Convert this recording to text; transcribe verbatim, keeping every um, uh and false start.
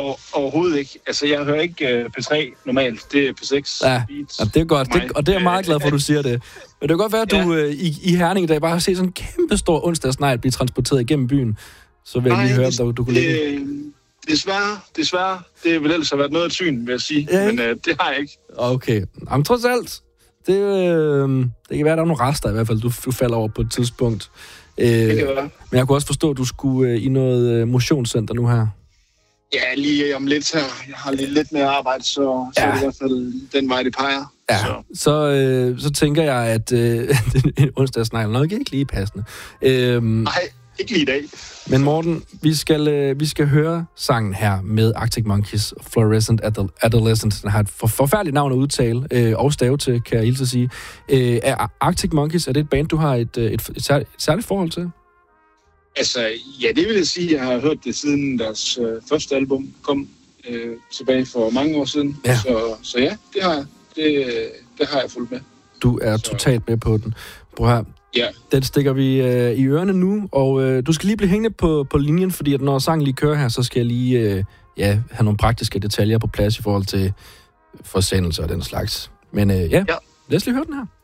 Og, overhovedet ikke. Altså, jeg hører ikke uh, P tre normalt. Det er P seks. Ja, ja det er godt. Det, og det er jeg meget glad for, at du siger det. Men det kan godt være, at du ja. uh, i, i Herning i dag bare har set sådan en kæmpe stor onsdagsnegl blive transporteret igennem byen. Så vil jeg Nej, lige høre, det, om du, du kunne ligge. Desværre, desværre. Det vil ellers have været noget af syn, vil jeg sige. Ja, men uh, det har jeg ikke. Okay. Jamen, trods alt. Det, øh, det kan være, at der er nogle rester i hvert fald, du, du falder over på et tidspunkt. Øh, det kan være. Men jeg kunne også forstå, at du skulle øh, i noget øh, motionscenter nu her. Ja, lige om lidt her. Jeg har lige lidt mere arbejde, så, ja. så er det i hvert fald den vej, det peger. Ja, så, så, øh, så tænker jeg, at øh, en onsdagsnegl nok ikke lige passende. Øh, Nej, ikke lige i dag. Men Morten, vi skal, øh, vi skal høre sangen her med Arctic Monkeys, Fluorescent Adolescent. Den har et for, forfærdeligt navn at udtale, øh, og stave til, kan jeg hilse at sige. Øh, er Arctic Monkeys, er det et band, du har et, et, et, særligt, et særligt forhold til? Altså, ja, det vil jeg sige. Jeg har hørt det siden deres øh, første album kom øh, tilbage for mange år siden. Ja. Så, så ja, det har jeg. Det, det har jeg fulgt med. Du er så totalt med på den. Prøv her. Ja. Den stikker vi øh, i ørerne nu, og øh, du skal lige blive hængende på, på linjen, fordi at når sangen lige kører her, så skal jeg lige øh, ja, have nogle praktiske detaljer på plads i forhold til forsendelser og den slags. Men øh, ja, ja, lad os lige høre den her.